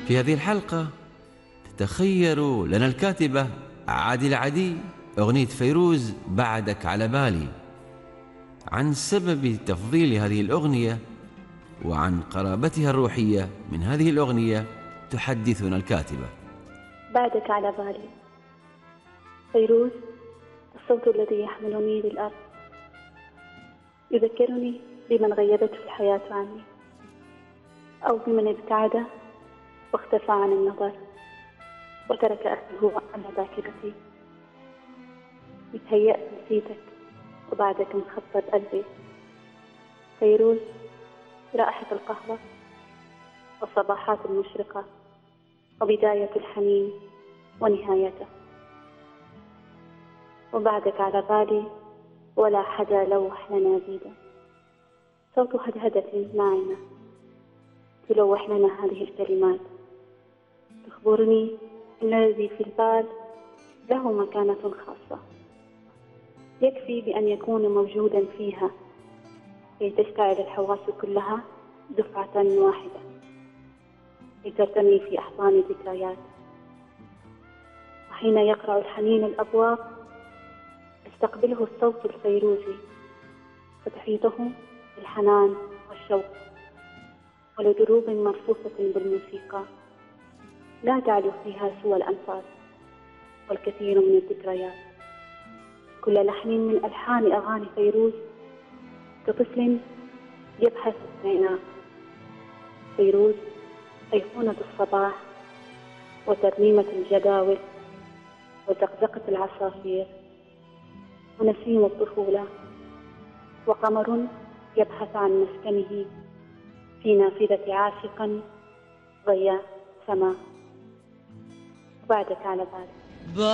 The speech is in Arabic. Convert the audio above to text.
في هذه الحلقة تتخير لنا الكاتبة عادل عدي أغنية فيروز بعدك على بالي. عن سبب تفضيل هذه الأغنية وعن قرابتها الروحية من هذه الأغنية تحدثنا الكاتبة. بعدك على بالي. فيروز، الصوت الذي يحملني للأرض، يذكرني بمن غيبته الحياة عني، أو بمن ابتعد واختفى عن النظر وترك أثره على ذاكرتي. متهيأت نسيتك وبعدك مخطط قلبي. فيروز، رائحة القهوة والصباحات المشرقة وبداية الحنين ونهايته. وبعدك على بالي ولا حدا لوح لنا زيدا. صوت هدهدة ناعمة تلوح لنا هذه الكلمات، تخبرني أن الذي في البال له مكانة خاصة، يكفي بأن يكون موجودا فيها كي تشتعل الحواس كلها دفعة واحدة، لترتمي في أحضان الذكريات. وحين يقرع الحنين الأبواب يستقبله الصوت الفيروزي، فتحيطه الحنان والشوق ولدروب مرصوصة بالموسيقى لا تعلو فيها سوى الأنفاس والكثير من الذكريات. كل لحن من ألحان أغاني فيروز كطفل يبحث العناء. فيروز أيقونة الصباح وترنيمة الجداول وزقزقة العصافير ونسيم الطفولة، وقمر يبحث عن مسكنه في نافذة عاشق ضياء سماء. بعدك على بالي.